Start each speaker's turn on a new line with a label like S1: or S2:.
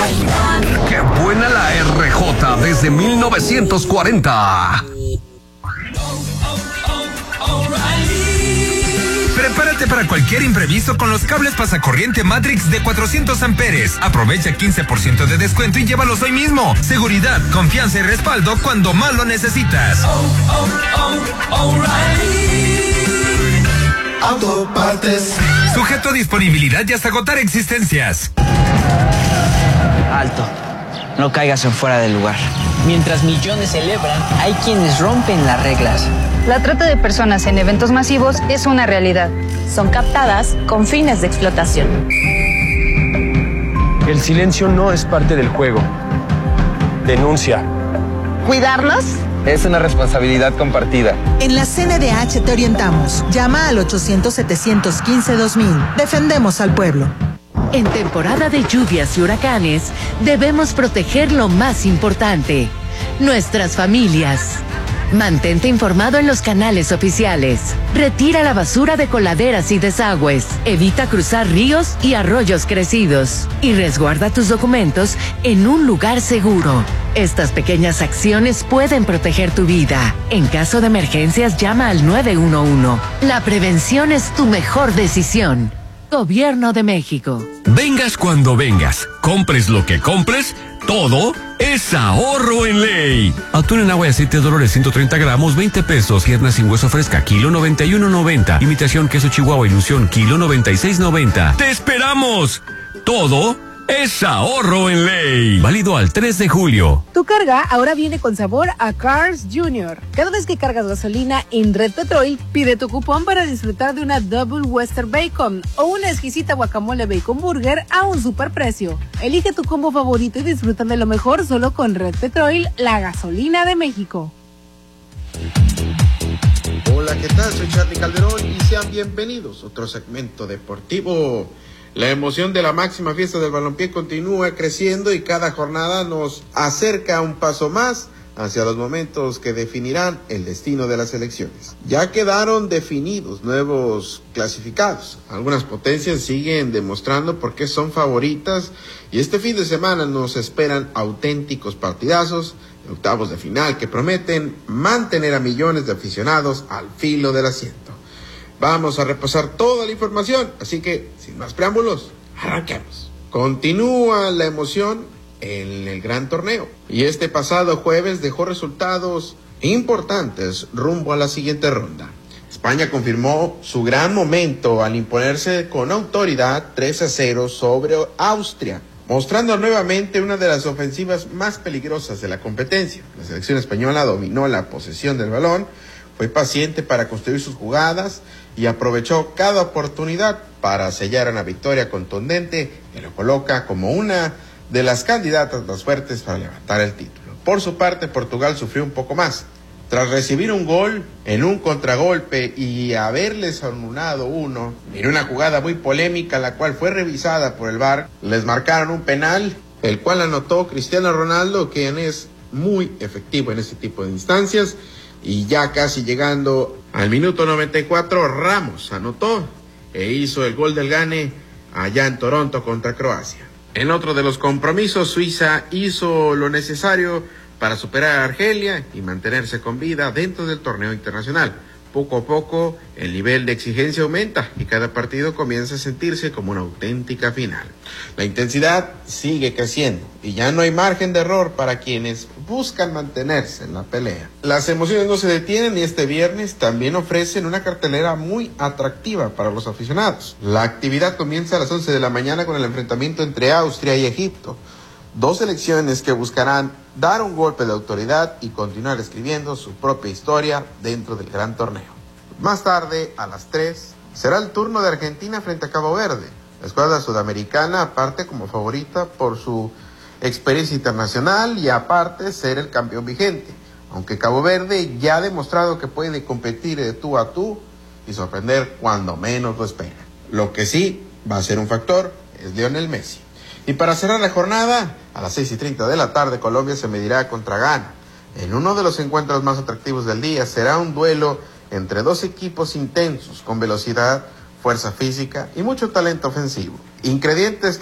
S1: ¡Qué buena la RJ desde 1940!
S2: Prepárate para cualquier imprevisto con los cables pasacorriente Matrix de 400 amperes. Aprovecha 15% de descuento y llévalos hoy mismo. Seguridad, confianza y respaldo cuando más lo necesitas.
S3: Autopartes.
S2: Sujeto a disponibilidad y hasta agotar existencias.
S4: Alto. No caigas en fuera del lugar. Mientras millones celebran, hay quienes rompen las reglas.
S5: La trata de personas en eventos masivos es una realidad.
S6: Son captadas con fines de explotación.
S7: El silencio no es parte del juego. Denuncia.
S6: ¿Cuidarlos?
S8: Es una responsabilidad compartida.
S9: En la CNDH te orientamos. Llama al 800-715-2000. Defendemos al pueblo.
S10: En temporada de lluvias y huracanes, debemos proteger lo más importante, nuestras familias. Mantente informado en los canales oficiales. Retira la basura de coladeras y desagües. Evita cruzar ríos y arroyos crecidos. Y resguarda tus documentos en un lugar seguro. Estas pequeñas acciones pueden proteger tu vida. En caso de emergencias, llama al 911. La prevención es tu mejor decisión. Gobierno de México.
S1: Vengas cuando vengas, compres lo que compres, todo es ahorro en ley. Atún en agua y aceite Dolores 130 gramos, 20 pesos. Pierna sin hueso fresca, kilo 91.90. Imitación queso Chihuahua Ilusión, kilo 96.90. ¡Te esperamos! Todo es ahorro en ley. Válido al 3 de julio.
S11: Tu carga ahora viene con sabor a Cars Jr. Cada vez que cargas gasolina en Red Petrol, pide tu cupón para disfrutar de una Double Western Bacon o una exquisita guacamole Bacon Burger a un superprecio. Elige tu combo favorito y disfruta de lo mejor solo con Red Petrol, la gasolina de México.
S12: Hola, ¿qué tal? Soy Charlie Calderón y sean bienvenidos a otro segmento deportivo. La emoción de la máxima fiesta del balompié continúa creciendo y cada jornada nos acerca un paso más hacia los momentos que definirán el destino de las elecciones. Ya quedaron definidos nuevos clasificados. Algunas potencias siguen demostrando por qué son favoritas y este fin de semana nos esperan auténticos partidazos en octavos de final que prometen mantener a millones de aficionados al filo del asiento. Vamos a repasar toda la información, así que, sin más preámbulos, arranquemos. Continúa la emoción en el gran torneo, y este pasado jueves dejó resultados importantes rumbo a la siguiente ronda. España confirmó su gran momento al imponerse con autoridad 3-0 sobre Austria, mostrando nuevamente una de las ofensivas más peligrosas de la competencia. La selección española dominó la posesión del balón, fue paciente para construir sus jugadas y aprovechó cada oportunidad para sellar una victoria contundente que lo coloca como una de las candidatas más fuertes para levantar el título. Por su parte, Portugal sufrió un poco más. Tras recibir un gol en un contragolpe y haberles anulado uno, en una jugada muy polémica, la cual fue revisada por el VAR, les marcaron un penal, el cual anotó Cristiano Ronaldo, quien es muy efectivo en este tipo de instancias. Y ya casi llegando al minuto 94, Ramos anotó e hizo el gol del gane allá en Toronto contra Croacia. En otro de los compromisos, Suiza hizo lo necesario para superar a Argelia y mantenerse con vida dentro del torneo internacional. Poco a poco, el nivel de exigencia aumenta y cada partido comienza a sentirse como una auténtica final. La intensidad sigue creciendo y ya no hay margen de error para quienes buscan mantenerse en la pelea. Las emociones no se detienen y este viernes también ofrecen una cartelera muy atractiva para los aficionados. La actividad comienza a las 11 de la mañana con el enfrentamiento entre Austria y Egipto. Dos selecciones que buscarán dar un golpe de autoridad y continuar escribiendo su propia historia dentro del gran torneo. Más tarde, a las 3, será el turno de Argentina frente a Cabo Verde. La escuadra sudamericana parte como favorita por su experiencia internacional y aparte ser el campeón vigente. Aunque Cabo Verde ya ha demostrado que puede competir de tú a tú y sorprender cuando menos lo espera. Lo que sí va a ser un factor es Lionel Messi. Y para cerrar la jornada, a las 6:30 de la tarde, Colombia se medirá contra Ghana. En uno de los encuentros más atractivos del día será un duelo entre dos equipos intensos con velocidad, fuerza física y mucho talento ofensivo. Ingredientes